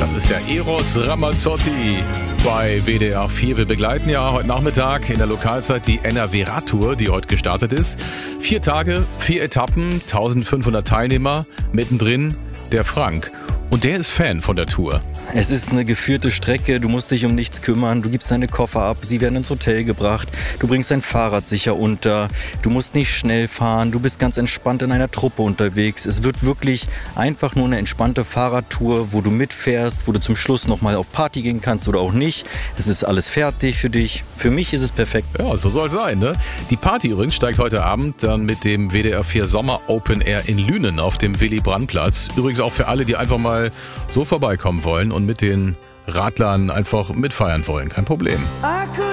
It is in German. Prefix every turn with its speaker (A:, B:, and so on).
A: Das ist der Eros Ramazzotti bei WDR 4. Wir begleiten ja heute Nachmittag in der Lokalzeit die NRW-Radtour, die heute gestartet ist. 4 Tage, 4 Etappen, 1500 Teilnehmer, mittendrin der Frank. Und der ist Fan von der Tour.
B: Es ist eine geführte Strecke, du musst dich um nichts kümmern, du gibst deine Koffer ab, sie werden ins Hotel gebracht, du bringst dein Fahrrad sicher unter, du musst nicht schnell fahren, du bist ganz entspannt in einer Truppe unterwegs. Es wird wirklich einfach nur eine entspannte Fahrradtour, wo du mitfährst, wo du zum Schluss nochmal auf Party gehen kannst oder auch nicht. Es ist alles fertig für dich. Für mich ist es perfekt.
A: Ja, so soll es sein, ne? Die Party übrigens steigt heute Abend dann mit dem WDR 4 Sommer Open Air in Lünen auf dem Willy-Brandt-Platz. Übrigens auch für alle, die einfach mal so vorbeikommen wollen und mit den Radlern einfach mitfeiern wollen. Kein Problem.